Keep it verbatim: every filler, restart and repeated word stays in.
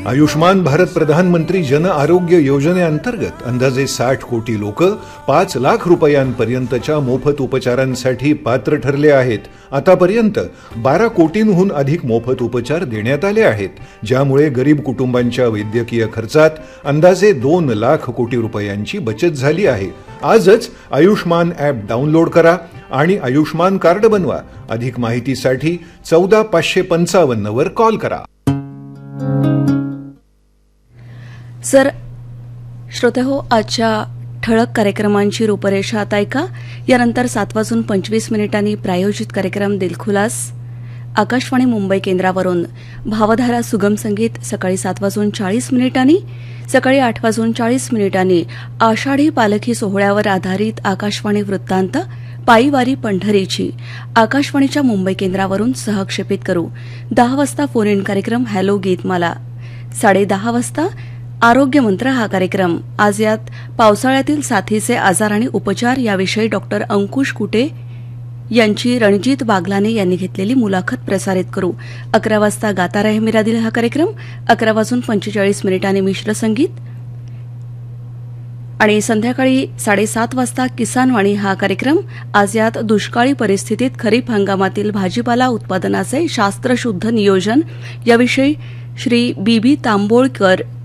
आयुष्मान भारत प्रधानमंत्री जन आरोग्य योजनेअंतर्गत अंदाजे साठ कोटी लोक पाच लाख रुपयांपर्यंतच्या मोफत उपचारांसाठी पात्र ठरले आहेत. आतापर्यंत बारा कोटींहून अधिक मोफत उपचार देण्यात आले आहेत, ज्यामुळे गरीब कुटुंबांच्या वैद्यकीय खर्चात अंदाजे दोन लाख कोटी रुपयांची बचत झाली आहे. आजच आयुष्मान ॲप डाउनलोड करा आणि आयुष्मान कार्ड बनवा. अधिक माहितीसाठी चौदा पाचशे पंचावन्न वर कॉल करा. सर श्रोतेहो, आजच्या ठळक कार्यक्रमांची रूपरेषा आता ऐका. यानंतर सात वाजून पंचवीस मिनिटांनी प्रायोजित कार्यक्रम दिलखुलास आकाशवाणी मुंबई केंद्रावरून. भावधारा सुगम संगीत सकाळी सात वाजून चाळीस मिनिटांनी. सकाळी आठ वाजून चाळीस मिनिटांनी आषाढी पालखी सोहळ्यावर आधारित आकाशवाणी वृत्तांत पायीवारी पंढरीची आकाशवाणीच्या मुंबई केंद्रावरून सहक्षेपित करू. दहा वाजता फोन इन कार्यक्रम हॅलो गीतमाला. साडेदहा वाजता आरोग्य मंत्र हा कार्यक्रम. आज यात पावसाळ्यातील साथीचे आजार आणि उपचार याविषयी डॉक्टर अंकुश कुटे यांची रणजित बागलाने यांनी घेतलेली मुलाखत प्रसारित करू. अकरा वाजता गाता रहे मेरा दिल हा कार्यक्रम. अकरा वाजून पंचेचाळीस मिनिटांनी मिश्र संगीत आणि संध्याकाळी साडेसात वाजता किसानवाणी हा कार्यक्रम. आज यात दुष्काळी परिस्थितीत खरीप हंगामातील भाजीपाला उत्पादनाचे शास्त्रशुद्ध नियोजन याविषयी श्री बी बी तांबोळकर